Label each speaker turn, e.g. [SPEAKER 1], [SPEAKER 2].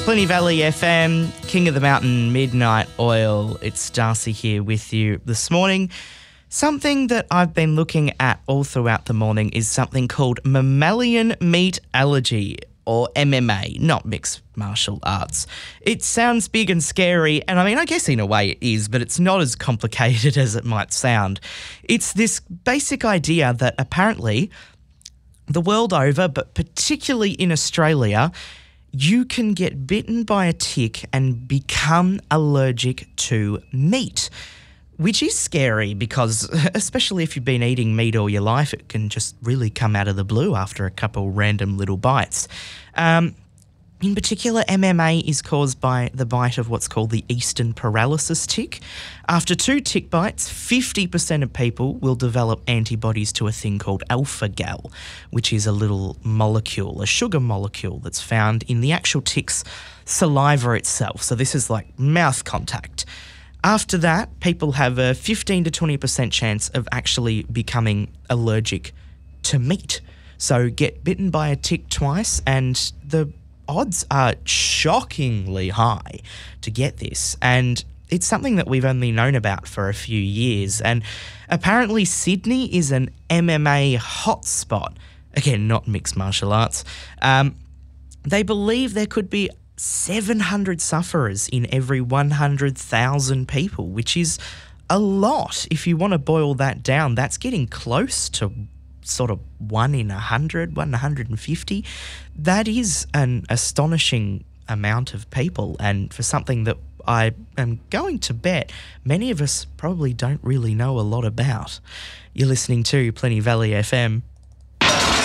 [SPEAKER 1] Plenty Valley FM, King of the Mountain, Midnight Oil. It's Darcy here with you this morning. Something that I've been looking at all throughout the morning is something called mammalian meat allergy, or MMA, not mixed martial arts. It sounds big and scary, and I mean, I guess in a way it is, but it's not as complicated as it might sound. It's this basic idea that apparently the world over, but particularly in Australia, you can get bitten by a tick and become allergic to meat, which is scary because, especially if you've been eating meat all your life, it can just really come out of the blue after a couple random little bites. In particular, MMA is caused by the bite of what's called the eastern paralysis tick. After 2 tick bites, 50% of people will develop antibodies to a thing called alpha-gal, which is a little molecule, a sugar molecule that's found in the actual tick's saliva itself. So this is like mouth contact. After that, people have a 15 to 20% chance of actually becoming allergic to meat. So get bitten by a tick twice and the odds are shockingly high to get this, and it's something that we've only known about for a few years. And apparently Sydney is an MMA hotspot. Again, not mixed martial arts. They believe there could be 700 sufferers in every 100,000 people, which is a lot. If you want to boil that down, that's getting close to sort of 1 in 100, 1 in 150. That is an astonishing amount of people, and for something that I am going to bet many of us probably don't really know a lot about. You're listening to Plenty Valley FM.